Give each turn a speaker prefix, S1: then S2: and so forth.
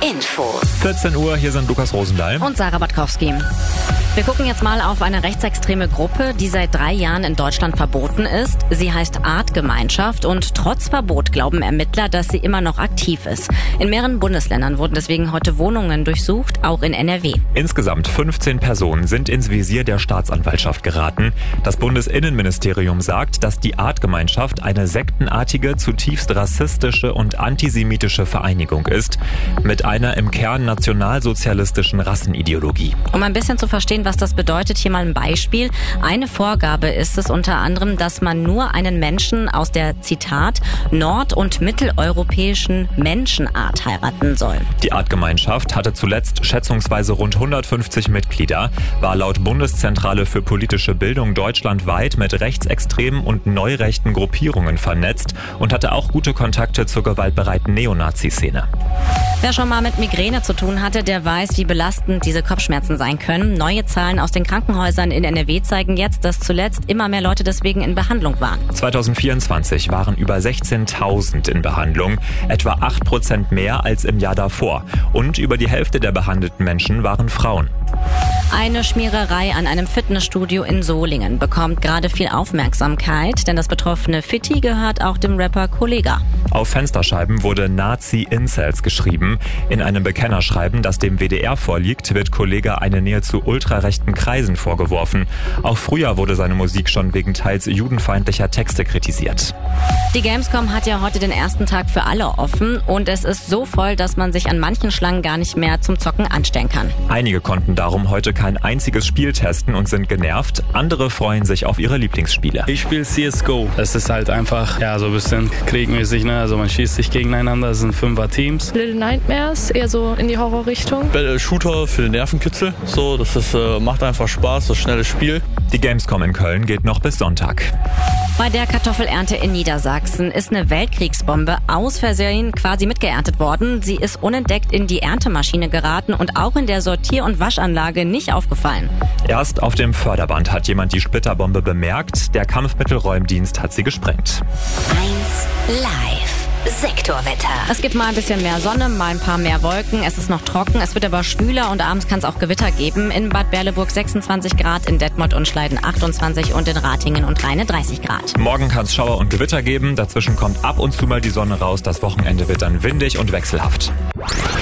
S1: Infos.
S2: 14 Uhr, hier sind Lukas Rosendahl
S3: und Sarah Batkowski. Wir gucken jetzt mal auf eine rechtsextreme Gruppe, die seit 3 Jahren in Deutschland verboten ist. Sie heißt Artgemeinschaft und trotz Verbot glauben Ermittler, dass sie immer noch aktiv ist. In mehreren Bundesländern wurden deswegen heute Wohnungen durchsucht, auch in NRW.
S2: Insgesamt 15 Personen sind ins Visier der Staatsanwaltschaft geraten. Das Bundesinnenministerium sagt, dass die Artgemeinschaft eine sektenartige, zutiefst rassistische und antisemitische Vereinigung ist, mit einer im Kern nationalsozialistischen Rassenideologie.
S3: Um ein bisschen zu verstehen, was das bedeutet, hier mal ein Beispiel. Eine Vorgabe ist es unter anderem, dass man nur einen Menschen aus der, Zitat, nord- und mitteleuropäischen Menschenart heiraten soll.
S2: Die Artgemeinschaft hatte zuletzt schätzungsweise rund 150 Mitglieder, war laut Bundeszentrale für politische Bildung deutschlandweit mit rechtsextremen und neurechten Gruppierungen vernetzt und hatte auch gute Kontakte zur gewaltbereiten Neonazi-Szene.
S3: Wer schon mal mit Migräne zu tun hatte, der weiß, wie belastend diese Kopfschmerzen sein können. Neue Zahlen aus den Krankenhäusern in NRW zeigen jetzt, dass zuletzt immer mehr Leute deswegen in Behandlung waren.
S2: 2024 waren über 16.000 in Behandlung, etwa 8% mehr als im Jahr davor. Und über die Hälfte der behandelten Menschen waren Frauen.
S3: Eine Schmiererei an einem Fitnessstudio in Solingen bekommt gerade viel Aufmerksamkeit, denn das betroffene Fitti gehört auch dem Rapper Kollega.
S2: Auf Fensterscheiben wurde Nazi-Incels geschrieben. In einem Bekennerschreiben, das dem WDR vorliegt, wird Kollega eine Nähe zu ultrarechten Kreisen vorgeworfen. Auch früher wurde seine Musik schon wegen teils judenfeindlicher Texte kritisiert.
S3: Die Gamescom hat ja heute den ersten Tag für alle offen und es ist so voll, dass man sich an manchen Schlangen gar nicht mehr zum Zocken anstellen kann.
S2: Einige konnten darum heute kein einziges Spiel testen und sind genervt. Andere freuen sich auf ihre Lieblingsspiele.
S4: Ich spiele CSGO. Es ist halt einfach, so ein bisschen kriegmäßig, ne? Also man schießt sich gegeneinander, es sind 5er-Teams.
S5: Little Nightmares, eher so in die Horrorrichtung.
S6: Shooter für den Nervenkitzel. So, das ist, macht einfach Spaß, das schnelle Spiel.
S2: Die Gamescom in Köln geht noch bis Sonntag.
S3: Bei der Kartoffelernte in Niedersachsen ist eine Weltkriegsbombe aus Versehen quasi mitgeerntet worden. Sie ist unentdeckt in die Erntemaschine geraten und auch in der Sortier- und Waschanlage nicht aufgefallen.
S2: Erst auf dem Förderband hat jemand die Splitterbombe bemerkt. Der Kampfmittelräumdienst hat sie gesprengt.
S1: 1 Live. Sektorwetter.
S3: Es gibt mal ein bisschen mehr Sonne, mal ein paar mehr Wolken. Es ist noch trocken, es wird aber schwüler und abends kann es auch Gewitter geben. In Bad Berleburg 26 Grad, in Detmold und Schleiden 28 und in Ratingen und Rheine 30 Grad.
S2: Morgen kann es Schauer und Gewitter geben. Dazwischen kommt ab und zu mal die Sonne raus. Das Wochenende wird dann windig und wechselhaft.